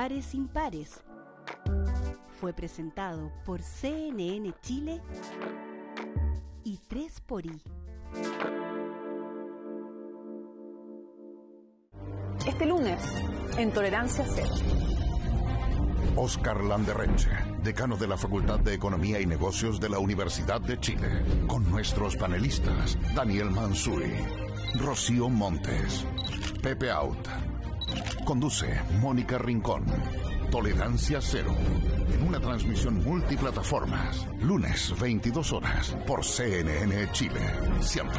Pares Impares fue presentado por CNN Chile y 3xI. Este lunes, en Tolerancia Cero. Óscar Landerreche, decano de la Facultad de Economía y Negocios de la Universidad de Chile, con nuestros panelistas Daniel Manzuri, Rocío Montes, Pepe Out. Conduce Mónica Rincón. Tolerancia Cero, en una transmisión multiplataformas, lunes 22 horas, por CNN Chile, siempre.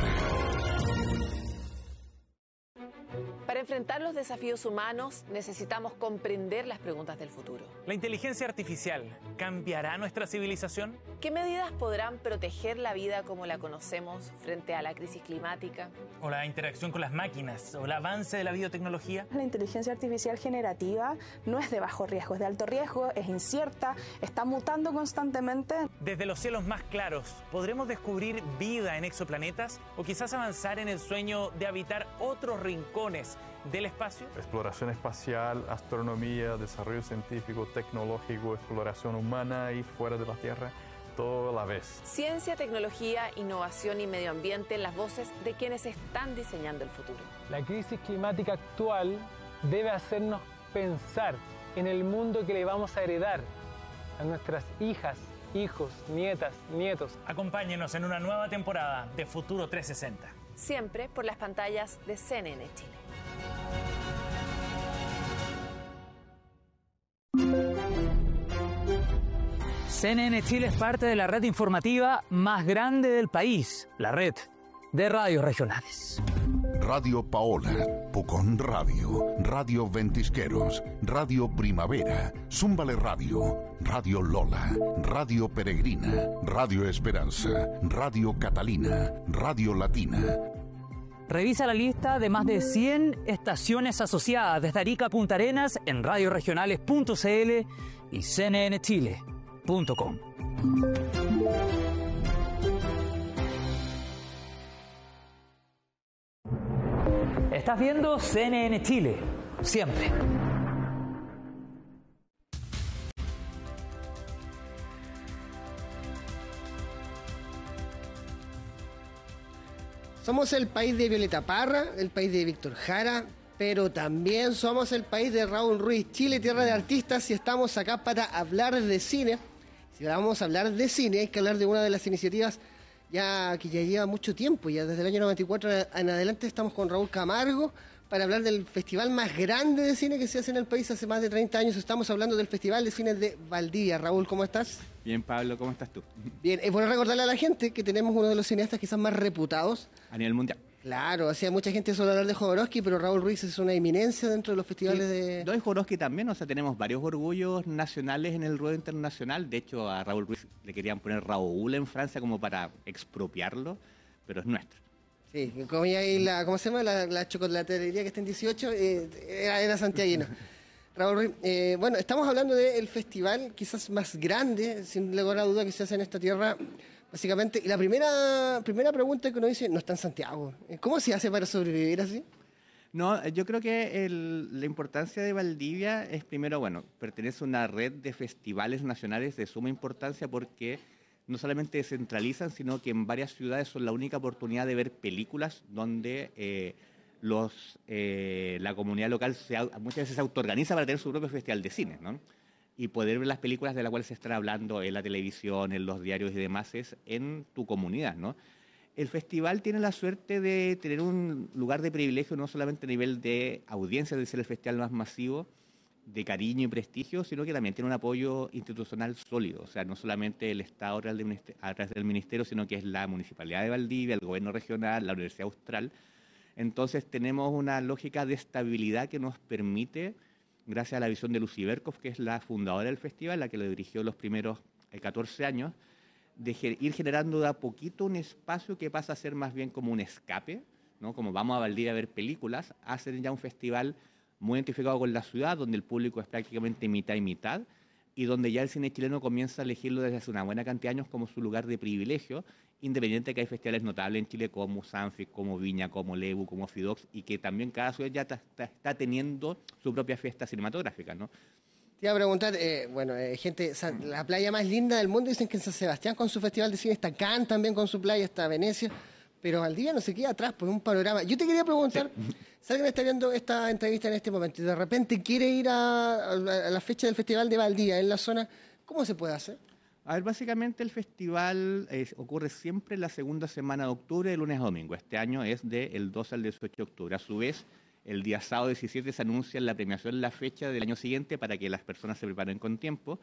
Para enfrentar los desafíos humanos, necesitamos comprender las preguntas del futuro. ¿La inteligencia artificial cambiará nuestra civilización? ¿Qué medidas podrán proteger la vida como la conocemos frente a la crisis climática? ¿O la interacción con las máquinas? ¿O el avance de la biotecnología? La inteligencia artificial generativa no es de bajo riesgo, es de alto riesgo, es incierta, está mutando constantemente. Desde los cielos más claros, ¿podremos descubrir vida en exoplanetas? ¿O quizás avanzar en el sueño de habitar otros rincones del espacio? Exploración espacial, astronomía, desarrollo científico, tecnológico, exploración humana y fuera de la Tierra, todo a la vez. Ciencia, tecnología, innovación y medio ambiente, las voces de quienes están diseñando el futuro. La crisis climática actual debe hacernos pensar en el mundo que le vamos a heredar a nuestras hijas, hijos, nietas, nietos. Acompáñenos en una nueva temporada de Futuro 360. Siempre por las pantallas de CNN Chile. CNN Chile es parte de la red informativa más grande del país, la red de radios regionales. Radio Paola, Pucón Radio, Radio Ventisqueros, Radio Primavera, Zúmbale Radio, Radio Lola, Radio Peregrina, Radio Esperanza, Radio Catalina, Radio Latina. Revisa la lista de más de 100 estaciones asociadas desde Arica a Punta Arenas en radioregionales.cl y cnnchile.com. Estás viendo CNN Chile, siempre. Somos el país de Violeta Parra, el país de Víctor Jara, pero también somos el país de Raúl Ruiz, Chile, tierra de artistas, y estamos acá para hablar de cine. Si vamos a hablar de cine, hay que hablar de una de las iniciativas que ya lleva mucho tiempo, ya desde el año 94 en adelante estamos con Raúl Camargo para hablar del festival más grande de cine que se hace en el país hace más de 30 años. Estamos hablando del Festival de Cine de Valdivia. Raúl, ¿cómo estás? Bien, Pablo, ¿cómo estás tú? Bien, es bueno recordarle a la gente que tenemos uno de los cineastas quizás más reputados a nivel mundial. Claro, o sea, mucha gente suele hablar de Jodorowsky, pero Raúl Ruiz es una eminencia dentro de los festivales de... No, y Jodorowsky también, o sea, tenemos varios orgullos nacionales en el ruedo internacional. De hecho, a Raúl Ruiz le querían poner Raúl en Francia como para expropiarlo, pero es nuestro. Sí, comía ahí ¿cómo se llama? La chocolatería que está en 18, era santiaguino. Raúl Ruiz, bueno, estamos hablando del festival quizás más grande, sin lugar a duda, que se hace en esta tierra. Básicamente, y la primera pregunta que uno dice, no está en Santiago. ¿Cómo se hace para sobrevivir así? No, yo creo que la importancia de Valdivia es, primero, bueno, pertenece a una red de festivales nacionales de suma importancia porque no solamente descentralizan, sino que en varias ciudades son la única oportunidad de ver películas donde la comunidad local muchas veces se autoorganiza para tener su propio festival de cine, ¿no? Y poder ver las películas de las cuales se están hablando en la televisión, en los diarios y demás, es en tu comunidad, ¿no? El festival tiene la suerte de tener un lugar de privilegio, no solamente a nivel de audiencia, de ser el festival más masivo, de cariño y prestigio, sino que también tiene un apoyo institucional sólido. O sea, no solamente el Estado a través del Ministerio, sino que es la Municipalidad de Valdivia, el Gobierno Regional, la Universidad Austral. Entonces tenemos una lógica de estabilidad que nos permite, gracias a la visión de Lucy Berkhoff, que es la fundadora del festival, la que lo dirigió los primeros 14 años, de ir generando de a poquito un espacio que pasa a ser más bien como un escape, ¿no? Como vamos a Valdivia a ver películas, a ser ya un festival muy identificado con la ciudad, donde el público es prácticamente mitad y mitad, y donde ya el cine chileno comienza a elegirlo desde hace una buena cantidad de años como su lugar de privilegio, independiente de que hay festivales notables en Chile como Sanfic, como Viña, como Lebu, como Fidox, y que también cada ciudad ya está teniendo su propia fiesta cinematográfica, ¿no? Te iba a preguntar, gente, la playa más linda del mundo dicen que es San Sebastián con su festival de cine, está Cannes también con su playa, está Venecia, pero Valdivia no se queda atrás por un panorama. Yo te quería preguntar, si alguien está viendo esta entrevista en este momento y de repente quiere ir a la fecha del Festival de Valdivia en la zona, ¿cómo se puede hacer? A ver, básicamente el festival ocurre siempre la segunda semana de octubre, de lunes a domingo. Este año es del 12 al 18 de octubre. A su vez, el día sábado 17 se anuncia la premiación, la fecha del año siguiente para que las personas se preparen con tiempo.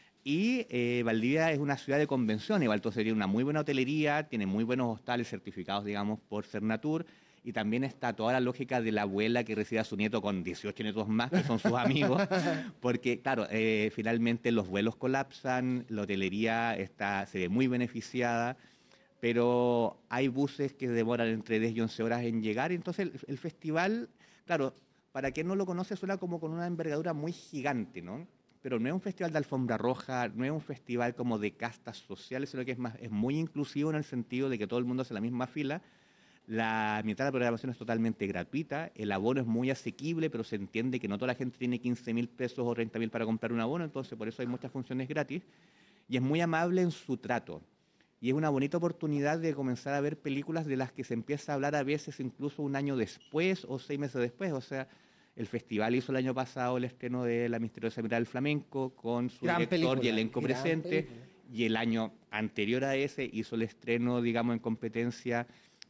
Y Valdivia es una ciudad de convención, igual todo sería una muy buena hotelería, tiene muy buenos hostales certificados, digamos, por Cernatur, y también está toda la lógica de la abuela que recibe a su nieto con 18 nietos más, que son sus amigos, porque, claro, finalmente los vuelos colapsan, la hotelería se ve muy beneficiada, pero hay buses que demoran entre 10 y 11 horas en llegar, entonces el festival, claro, para quien no lo conoce, suena como con una envergadura muy gigante, ¿no? Pero no es un festival de alfombra roja, no es un festival como de castas sociales, sino que es muy inclusivo en el sentido de que todo el mundo hace la misma fila. La mitad de la programación es totalmente gratuita, el abono es muy asequible, pero se entiende que no toda la gente tiene 15.000 pesos o 30.000 para comprar un abono, entonces por eso hay muchas funciones gratis. Y es muy amable en su trato. Y es una bonita oportunidad de comenzar a ver películas de las que se empieza a hablar a veces incluso un año después o 6 meses después, o sea... El festival hizo el año pasado el estreno de La misteriosa mirada del flamenco con su director y elenco presente, y el año anterior a ese hizo el estreno, digamos, en competencia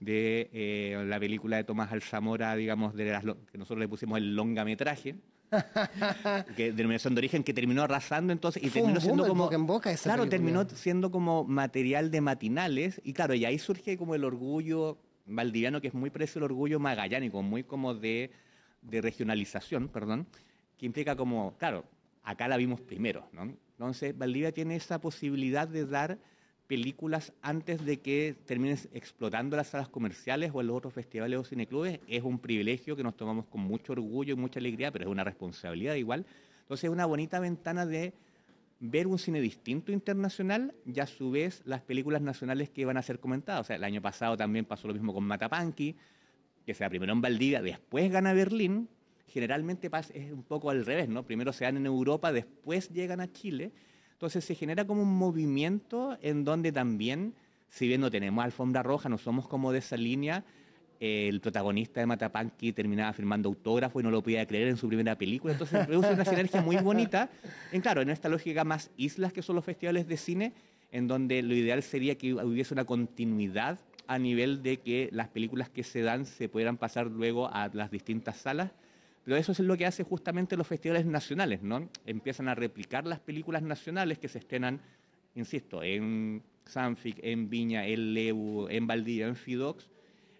de la película de Tomás Alzamora, digamos, que nosotros le pusimos el longametraje, que denominación de origen, que terminó arrasando entonces y terminó siendo como boca en boca esa película. Terminó siendo como material de matinales, y claro, y ahí surge como el orgullo valdiviano, que es muy parecido al orgullo magallánico, muy como de regionalización, que implica como, claro, acá la vimos primero, ¿no? Entonces, Valdivia tiene esa posibilidad de dar películas antes de que termines explotando las salas comerciales o en los otros festivales o cineclubes. Es un privilegio que nos tomamos con mucho orgullo y mucha alegría, pero es una responsabilidad igual. Entonces, es una bonita ventana de ver un cine distinto internacional y a su vez las películas nacionales que van a ser comentadas. O sea, el año pasado también pasó lo mismo con Matapanqui, que se da primero en Valdivia, después gana Berlín. Generalmente es un poco al revés, ¿no? Primero se dan en Europa, después llegan a Chile. Entonces se genera como un movimiento en donde también, si bien no tenemos alfombra roja, no somos como de esa línea, el protagonista de Matapanqui terminaba firmando autógrafo y no lo podía creer en su primera película. Entonces produce una sinergia muy bonita, en esta lógica más islas que son los festivales de cine, en donde lo ideal sería que hubiese una continuidad a nivel de que las películas que se dan se puedan pasar luego a las distintas salas. Pero eso es lo que hace justamente los festivales nacionales, ¿no? Empiezan a replicar las películas nacionales que se estrenan, insisto, en Sanfic, en Viña, en Lebu, en Valdivia, en Fidox,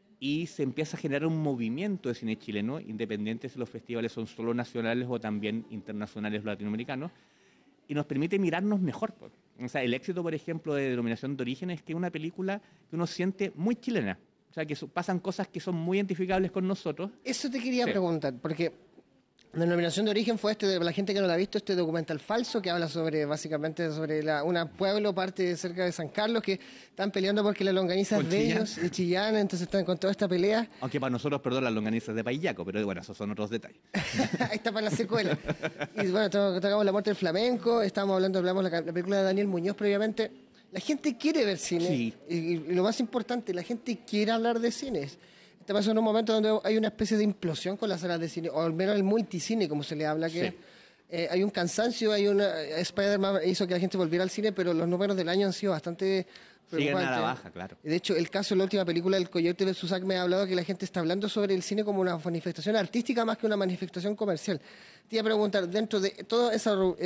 y se empieza a generar un movimiento de cine chileno, independiente si los festivales son solo nacionales o también internacionales latinoamericanos, y nos permite mirarnos mejor. O sea, el éxito, por ejemplo, de Denominación de Origen es que es una película que uno siente muy chilena. O sea, que pasan cosas que son muy identificables con nosotros. Eso te quería preguntar, porque Denominación de Origen fue para la gente que no lo ha visto, este documental falso que habla básicamente sobre un pueblo, parte cerca de San Carlos, que están peleando porque las longanizas de ellos, de Chillán, entonces están con toda esta pelea. Aunque para nosotros, las longanizas de Paillaco, pero bueno, esos son otros detalles. Ahí está para la secuela. Y bueno, tocamos La muerte del flamenco, hablamos de la película de Daniel Muñoz previamente. La gente quiere ver cine, sí. y lo más importante, la gente quiere hablar de cines. Te pasa en un momento donde hay una especie de implosión con las salas de cine, o al menos el multicine, como se le habla, que hay un cansancio, Spider-Man hizo que la gente volviera al cine, pero los números del año han sido bastante preocupantes. Siguen a la baja, claro. De hecho, el caso de la última película, El Coyote vs. Acme, ha hablado que la gente está hablando sobre el cine como una manifestación artística más que una manifestación comercial. Te iba a preguntar, dentro de toda esa